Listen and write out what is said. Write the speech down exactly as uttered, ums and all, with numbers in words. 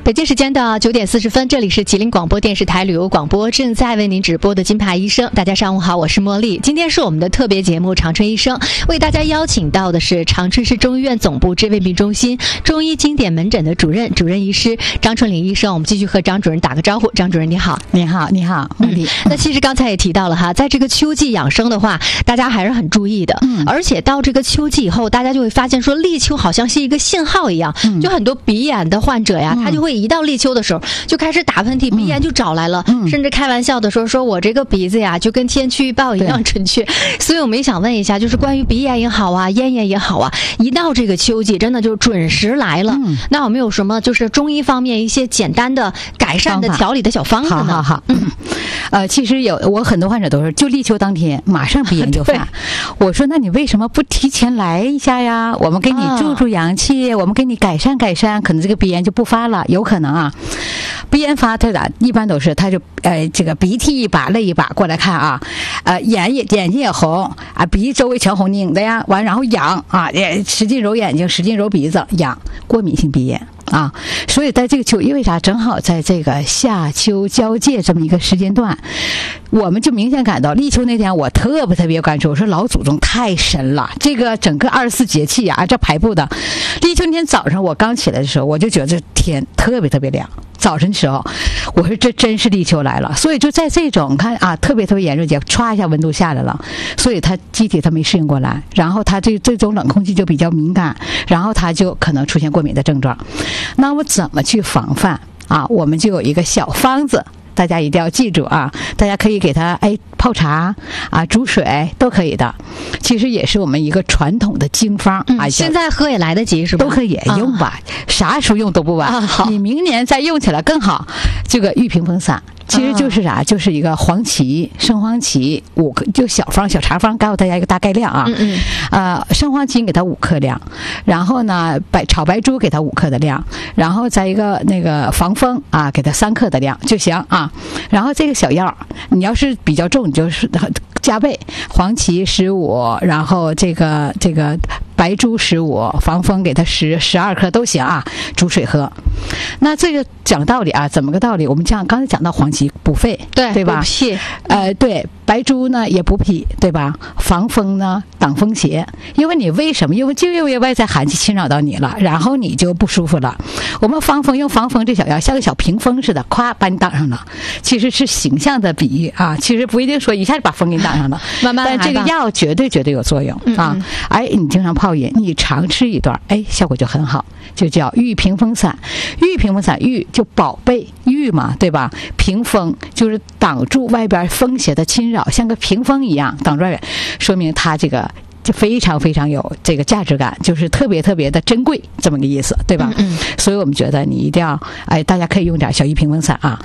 北京时间的九点四十分，这里是吉林广播电视台旅游广播，正在为您直播的金牌医生。大家上午好，我是茉莉。今天是我们的特别节目《长春医生》，为大家邀请到的是长春市中医院总部治胃病中心中医经典门诊的主任主任医师张春林医生。我们继续和张主任打个招呼。张主任你好。 你好，你好，茉莉。 嗯、那其实刚才也提到了哈，在这个秋季养生的话，大家还是很注意的。嗯，而且到这个秋季以后，大家就会发现说立秋好像是一个信号一样，嗯、就很多鼻炎的患者呀，嗯、他就会一到立秋的时候就开始打喷嚏，鼻炎就找来了，嗯、甚至开玩笑的说说我这个鼻子呀就跟天气预报一样准确。所以我们也想问一下，就是关于鼻炎也好啊，咽炎也好啊，一到这个秋季真的就准时来了。嗯、那有没有什么就是中医方面一些简单的改善的调理的小方子呢？ 好好好，嗯，呃，其实有我很多患者都是就立秋当天马上鼻炎就犯。我说那你为什么不提前来一下呀？我们给你助助阳气，啊、我们给你改善改善，可能这个鼻炎就不发了，有可能啊。鼻炎发它咋一般都是他就呃这个鼻涕一把泪一把过来看啊，呃眼也眼睛也红啊，鼻周围全红拧的呀，完然后痒啊，也使劲揉眼睛，使劲揉鼻子，痒，过敏性鼻炎。啊，所以在这个秋，因为啥？正好在这个夏秋交界这么一个时间段，我们就明显感到立秋那天，我特别特别关注。我说老祖宗太神了，这个整个二十四节气啊，这排布的。立秋那天早上我刚起来的时候，我就觉得这天特别特别凉。早晨的时候，我说这真是立秋来了。所以就在这种看啊，特别特别炎热节，歘一下温度下来了，所以他机体他没适应过来，然后他这这种冷空气就比较敏感，然后他就可能出现过敏的症状。那我怎么去防范啊？我们就有一个小方子，大家一定要记住啊！大家可以给它哎泡茶啊、煮水都可以的。其实也是我们一个传统的经方、嗯、啊。 现在喝也来得及是吧？ 都可以用吧，啊、啥时候用都不晚。 啊、好， 你明年再用起来更好。这个玉屏风散。其实就是啥，就是一个黄芪、生黄芪五克，就小方小茶方，告诉大家一个大概量啊。嗯嗯。呃，生黄芪给它五克量，然后呢，白炒白术给它五克的量，然后再一个那个防风啊，给它三克的量就行啊。然后这个小药，你要是比较重，你就是加倍，黄芪十五，然后这个这个。白术十五，防风给它十十二克都行啊，煮水喝。那这个讲道理啊，怎么个道理？我们讲刚才讲到黄芪补肺， 对对吧？ 补脾， 呃，对，白术呢也补脾，对吧？防风呢，挡风邪。因为你为什么？因为就因为外在寒气侵扰到你了，然后你就不舒服了。我们防风用防风这小药，像个小屏风似的，咵把你挡上了。其实是形象的比喻啊，其实不一定说一下就把风给你挡上了， 慢慢来吧。 但这个药绝对绝对有作用啊！嗯嗯哎，你经常泡。你常吃一段，哎，效果就很好，就叫玉屏风散。玉屏风散，玉就宝贝，玉嘛，对吧？屏风就是挡住外边风邪的侵扰，像个屏风一样挡住外边，说明它这个就非常非常有这个价值感，就是特别特别的珍贵，这么个意思，对吧？嗯嗯。所以我们觉得你一定要，哎，大家可以用点小玉屏风散啊。